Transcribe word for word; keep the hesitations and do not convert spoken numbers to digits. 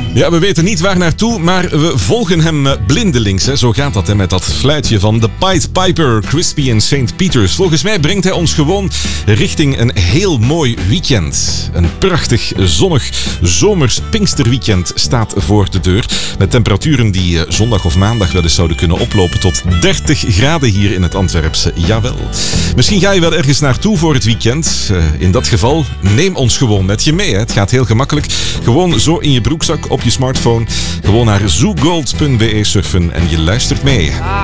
Ja, we weten niet waar naartoe, maar we volgen hem blindelings. Hè. Zo gaat dat hè, met dat fluitje van de Pied Piper, Crispy in Saint Peters. Volgens mij brengt hij ons gewoon richting een heel mooi weekend. Een prachtig, zonnig, zomers Pinksterweekend staat voor de deur. Met temperaturen die zondag of maandag wel eens zouden kunnen oplopen tot dertig graden hier in het Antwerpse. Jawel. Misschien ga je wel ergens naartoe voor het weekend. In dat geval, neem ons gewoon met je mee. Hè. Het gaat heel gemakkelijk. Gewoon zo in je broekzak op je smartphone. Gewoon naar zoogold punt be surfen en je luistert mee.